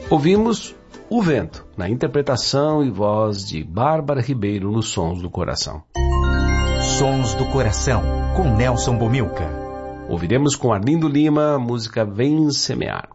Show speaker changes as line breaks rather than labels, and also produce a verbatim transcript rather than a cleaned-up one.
Ouvimos O Vento, na interpretação e voz de Bárbara Ribeiro nos Sons do Coração.
Sons do Coração, com Nelson Bomilca.
Ouviremos com Arlindo Lima a música Vem Semear.